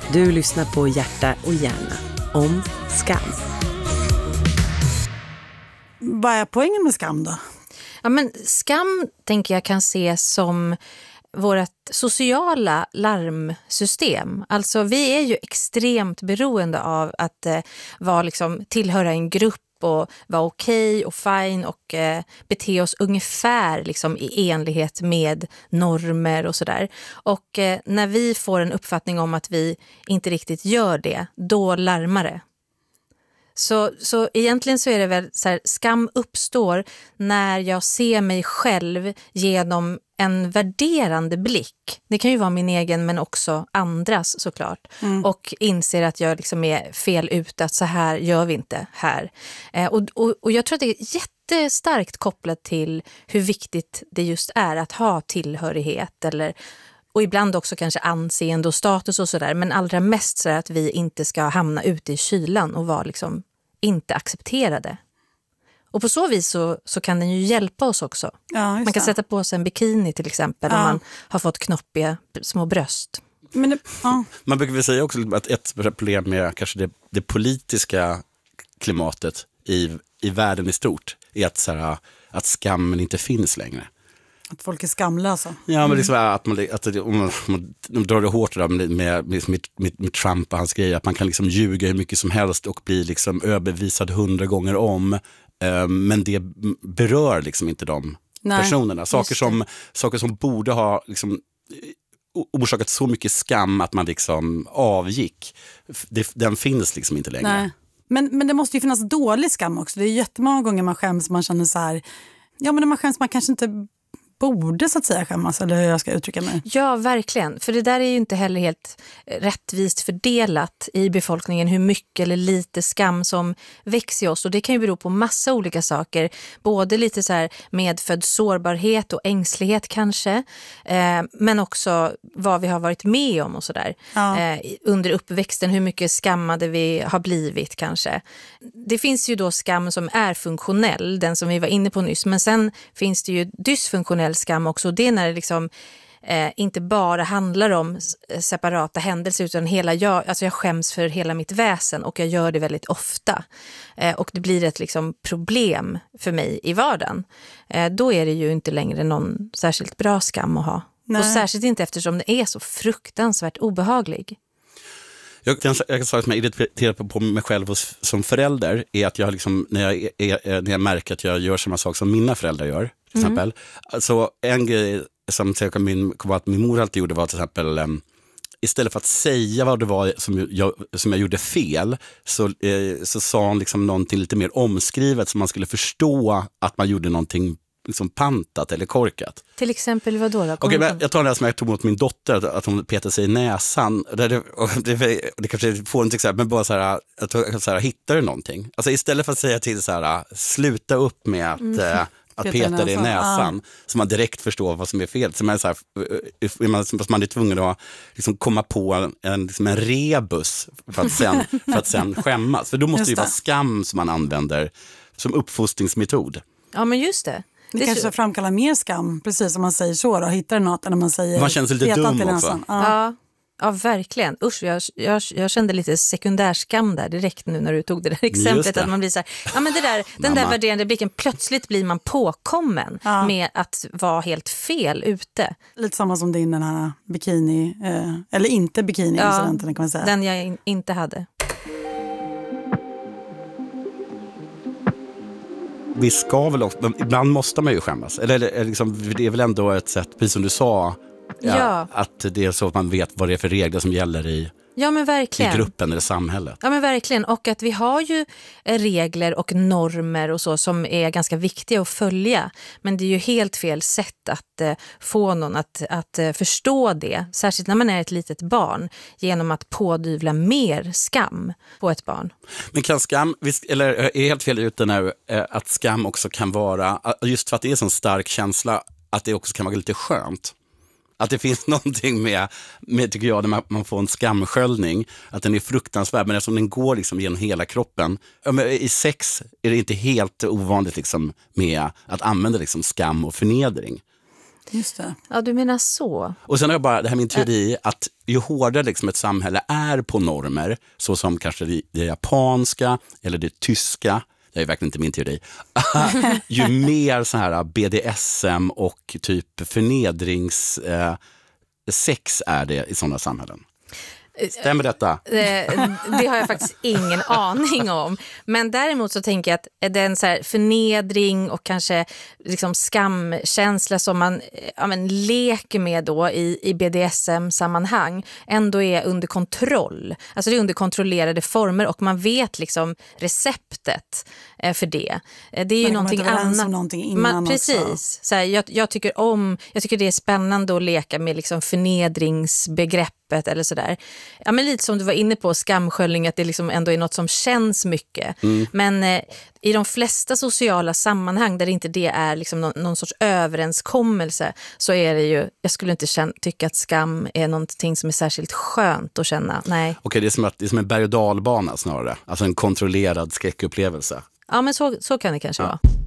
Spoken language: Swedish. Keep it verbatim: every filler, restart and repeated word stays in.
Du lyssnar på Hjärta och hjärna om skam. Vad är poängen med skam då? Ja, men skam tänker jag kan ses som vårt sociala larmsystem. Alltså vi är ju extremt beroende av att eh, vara liksom, tillhöra en grupp och vara okej och fine och eh, bete oss ungefär liksom, i enlighet med normer och sådär. Och eh, när vi får en uppfattning om att vi inte riktigt gör det, då larmar det. Så, så egentligen så är det väl så här, skam uppstår när jag ser mig själv genom en värderande blick. Det kan ju vara min egen men också andras såklart. Mm. Och inser att jag liksom är fel ute, att så här gör vi inte här. Eh, och, och, och jag tror att det är jättestarkt kopplat till hur viktigt det just är att ha tillhörighet eller... Och ibland också kanske anseende och status och sådär. Men allra mest så är att vi inte ska hamna ute i kylan och vara liksom inte accepterade. Och på så vis så, så kan den ju hjälpa oss också. Ja, man kan det. sätta på sig en bikini till exempel, ja, om man har fått knoppiga små bröst. Men det, ja. Man brukar väl säga också att ett problem med kanske det, det politiska klimatet i, i världen i stort är att, så här, att skammen inte finns längre. Att folk är skamlösa. Ja, men liksom att man, att om man, man de drar det hårt där med, med, med, med, med Trump och hans grejer, att man kan liksom ljuga hur mycket som helst och bli liksom överbevisad hundra gånger om, eh, men det berör liksom inte de Nej, personerna. Saker som, saker som borde ha liksom orsakat så mycket skam att man liksom avgick, det, den finns liksom inte längre. Nej. Men, men det måste ju finnas dålig skam också. Det är jättemånga gånger man skäms, man känner så här, ja men när man skäms man kanske inte borde så att säga skämmas, eller hur jag ska uttrycka mig. Ja, verkligen. För det där är ju inte heller helt rättvist fördelat i befolkningen hur mycket eller lite skam som växer i oss. Och det kan ju bero på massa olika saker. Både lite så här medfödd sårbarhet och ängslighet kanske. Eh, men också vad vi har varit med om och sådär. Ja. Eh, under uppväxten, hur mycket skammade vi har blivit kanske. Det finns ju då skam som är funktionell, den som vi var inne på nyss. Men sen finns det ju dysfunktionell skam också. Det är när det liksom eh, inte bara handlar om separata händelser utan hela jag, alltså jag skäms för hela mitt väsen och jag gör det väldigt ofta. Eh, och det blir ett liksom problem för mig i vardagen. Eh, då är det ju inte längre någon särskilt bra skam att ha. Nej. Och särskilt inte eftersom det är så fruktansvärt obehaglig. Jag kan säga att jag irriterar på mig själv som förälder är att jag liksom, när, jag är, när jag märker att jag gör samma sak som mina föräldrar gör, till mm. exempel. Alltså en grej som jag min, att min mor alltid gjorde var till exempel, um, istället för att säga vad det var som jag, som jag gjorde fel, så, eh, så sa hon liksom någonting lite mer omskrivet så man skulle förstå att man gjorde någonting liksom pantat eller korkat. Till exempel vad då? då? Okej, okay, jag tar det här som jag tog mot min dotter, att, att hon petade sig i näsan. Det, det, det, det kanske får inte exempel, men bara så här, att, så här, hittar du någonting? Alltså istället för att säga till så här, sluta upp med att, mm. äh, att peta, peta dig i näsan, ah. så man direkt förstår vad som är fel. Så man är, så här, man, man är tvungen att liksom komma på en, en, liksom en rebus för att, sen, för att sen skämmas. För då måste det ju vara skam som man använder som uppfostringsmetod. Ja, men just det. Det, det kanske så... framkallar mer skam, precis som man säger så då. Hittar något när man säger... Man känner sig lite dum också. Ja. Ja, ja, verkligen. Usch, jag, jag, jag kände lite sekundärskam där direkt nu när du tog det där exemplet. Det. Att man blir så här, ja men det där, den där värderande blicken, plötsligt blir man påkommen ja. med att vara helt fel ute. Lite samma som din den här bikini, eh, eller inte bikini ja, kan man säga. Den jag in, inte hade. Vi ska väl också, men ibland måste man ju skämmas. Eller, eller liksom, det är väl ändå ett sätt, precis som du sa, ja, ja. att det är så att man vet vad det är för regler som gäller i, ja, men verkligen. i gruppen eller samhället. Ja, men verkligen. Och att vi har ju regler och normer och så som är ganska viktiga att följa. Men det är ju helt fel sätt att eh, få någon att, att eh, förstå det. Särskilt när man är ett litet barn. Genom att pådyvla mer skam på ett barn. Men kan skam, eller är helt fel ute nu, eh, att skam också kan vara, just för att det är en sån stark känsla, att det också kan vara lite skönt. Att det finns någonting med, med tycker jag, när man får en skamsköljning, att den är fruktansvärd, men eftersom den går liksom genom hela kroppen. I sex är det inte helt ovanligt liksom med att använda liksom skam och förnedring. Just det. Ja, du menar så. Och sen har jag bara, det här min teori, att ju hårdare liksom ett samhälle är på normer, så som kanske det, det japanska eller det tyska, det är verkligen inte min teori, ju mer så här B D S M och typ förnedrings eh, sex är det i sådana samhällen. Stämmer detta? Det, det har jag faktiskt ingen aning om. Men däremot så tänker jag att den så här förnedring och kanske liksom skamkänsla som man ja, men, leker med då i, i B D S M-sammanhang ändå är under kontroll. Alltså det är under kontrollerade former och man vet liksom receptet eh, för det. Eh, det är ju man någonting annat. Om någonting innan man, precis. Så här, jag, jag, tycker om, jag tycker det är spännande att leka med liksom förnedringsbegrepp eller sådär. Ja, men lite som du var inne på, skamsköljning, att det liksom ändå är något som känns mycket. Mm. Men eh, i de flesta sociala sammanhang där inte det är liksom någon, någon sorts överenskommelse, så är det ju, jag skulle inte känna, tycka att skam är någonting som är särskilt skönt att känna. Nej. Okej, det är som, att, det är som en berg- och dalbana snarare. Alltså en kontrollerad skräckupplevelse. Ja, men så, så kan det kanske ja. vara.